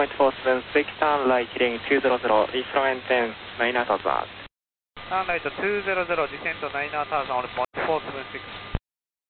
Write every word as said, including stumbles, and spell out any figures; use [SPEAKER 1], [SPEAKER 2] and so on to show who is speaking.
[SPEAKER 1] point four seven six, turn right heading two hundred, East maintain nine thousand.
[SPEAKER 2] Turn right two hundred, descend to nine thousand on point four seven six.